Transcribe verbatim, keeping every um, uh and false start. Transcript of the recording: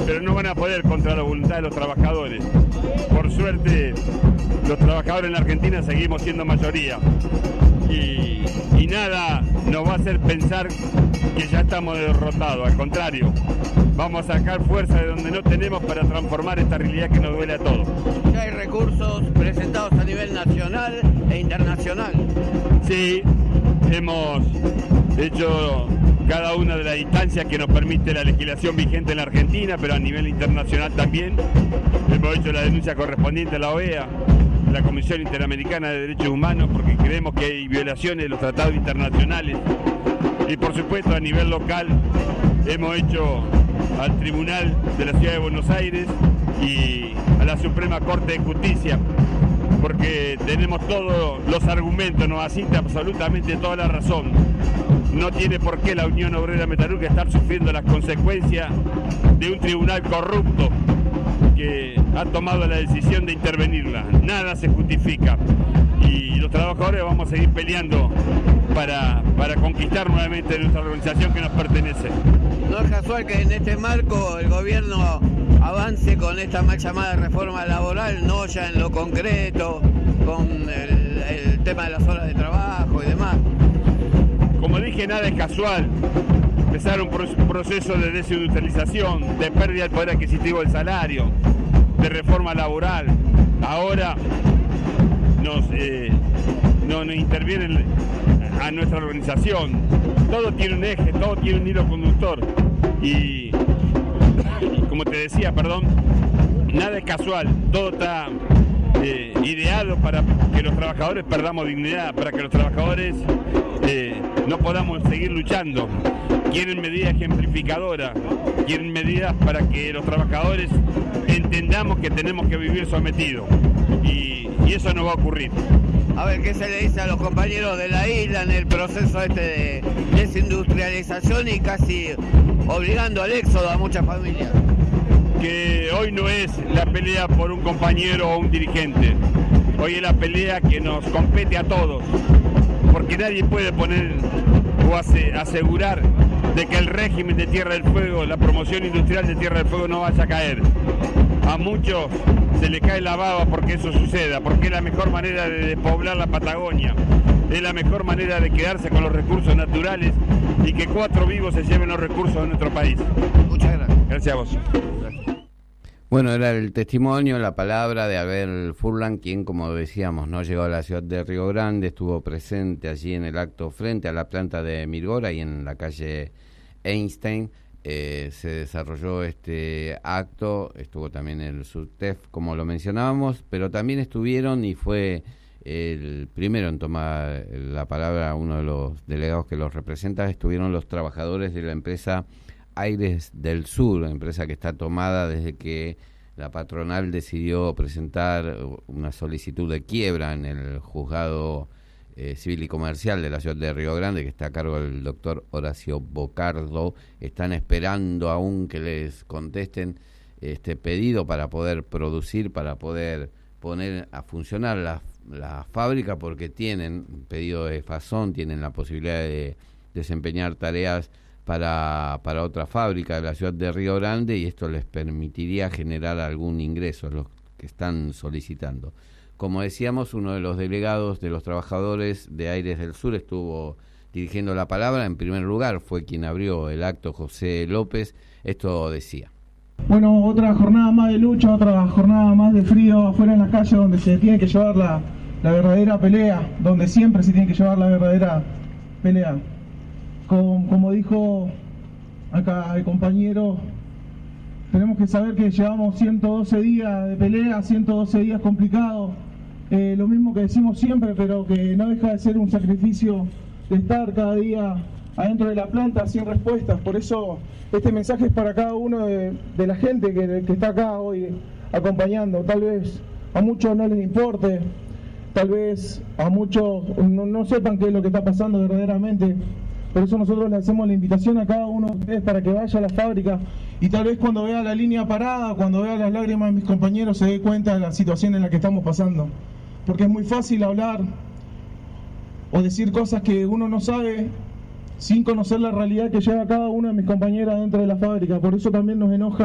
pero no van a poder contra la voluntad de los trabajadores. Por suerte, los trabajadores en la Argentina seguimos siendo mayoría y, y nada nos va a hacer pensar que ya estamos derrotados, al contrario, vamos a sacar fuerza de donde no tenemos para transformar esta realidad que nos duele a todos. Ya hay recursos presentados a nivel nacional e internacional. Sí, hemos hecho cada una de las instancias que nos permite la legislación vigente en la Argentina, pero a nivel internacional también. Hemos hecho la denuncia correspondiente a la O E A, la Comisión Interamericana de Derechos Humanos, porque creemos que hay violaciones de los tratados internacionales. Y por supuesto a nivel local hemos hecho al Tribunal de la Ciudad de Buenos Aires y a la Suprema Corte de Justicia, porque tenemos todos los argumentos, nos asiste absolutamente toda la razón. No tiene por qué la Unión Obrera Metalúrgica estar sufriendo las consecuencias de un tribunal corrupto que ha tomado la decisión de intervenirla. Nada se justifica y los trabajadores vamos a seguir peleando para, para conquistar nuevamente nuestra organización que nos pertenece. No es casual que en este marco el gobierno avance con esta mal llamada reforma laboral, no ya en lo concreto, con el, el tema de las horas de trabajo y demás. Como dije, nada es casual. Empezar un proceso de desindustrialización, de pérdida del poder adquisitivo del salario, de reforma laboral. Ahora nos, eh, no, nos interviene a nuestra organización. Todo tiene un eje, todo tiene un hilo conductor. Y, y como te decía, perdón, nada es casual. Todo está eh, ideado para que los trabajadores perdamos dignidad, para que los trabajadores eh, no podamos seguir luchando. Quieren medidas ejemplificadoras, quieren medidas para que los trabajadores entendamos que tenemos que vivir sometidos y, y eso no va a ocurrir. A ver, ¿qué se le dice a los compañeros de la isla en el proceso este de desindustrialización y casi obligando al éxodo a muchas familias? Que hoy no es la pelea por un compañero o un dirigente, hoy es la pelea que nos compete a todos, porque nadie puede poner o hace, asegurar de que el régimen de Tierra del Fuego, la promoción industrial de Tierra del Fuego no vaya a caer. A muchos se les cae la baba porque eso suceda, porque es la mejor manera de despoblar la Patagonia, es la mejor manera de quedarse con los recursos naturales y que cuatro vivos se lleven los recursos de nuestro país. Muchas gracias. Gracias a vos. Bueno, era el testimonio, la palabra de Abel Furlan, quien, como decíamos, no llegó a la ciudad de Río Grande, estuvo presente allí en el acto frente a la planta de Mirgora y en la calle Einstein. Eh, se desarrolló este acto, estuvo también el SUTEF, como lo mencionábamos, pero también estuvieron, y fue el primero en tomar la palabra, uno de los delegados que los representa, estuvieron los trabajadores de la empresa Aires del Sur, una empresa que está tomada desde que la patronal decidió presentar una solicitud de quiebra en el juzgado eh, civil y comercial de la ciudad de Río Grande, que está a cargo del doctor Horacio Bocardo. Están esperando aún que les contesten este pedido para poder producir, para poder poner a funcionar la, la fábrica, porque tienen pedido de fazón, tienen la posibilidad de desempeñar tareas para, para otra fábrica de la ciudad de Río Grande, y esto les permitiría generar algún ingreso a los que están solicitando. Como decíamos, uno de los delegados de los trabajadores de Aires del Sur estuvo dirigiendo la palabra. En primer lugar fue quien abrió el acto, José López. Esto decía: bueno, otra jornada más de lucha, otra jornada más de frío afuera en la calle, donde se tiene que llevar la, la verdadera pelea, donde siempre se tiene que llevar la verdadera pelea. Como, como dijo acá el compañero, tenemos que saber que llevamos ciento doce días de pelea, ciento doce días complicados, eh, lo mismo que decimos siempre, pero que no deja de ser un sacrificio de estar cada día adentro de la planta sin respuestas. Por eso este mensaje es para cada uno de, de la gente que, que está acá hoy acompañando. Tal vez a muchos no les importe, tal vez a muchos no, no sepan qué es lo que está pasando verdaderamente. Por eso nosotros le hacemos la invitación a cada uno de ustedes para que vaya a la fábrica y tal vez cuando vea la línea parada, cuando vea las lágrimas de mis compañeros, se dé cuenta de la situación en la que estamos pasando. Porque es muy fácil hablar o decir cosas que uno no sabe sin conocer la realidad que lleva cada uno de mis compañeros dentro de la fábrica. Por eso también nos enoja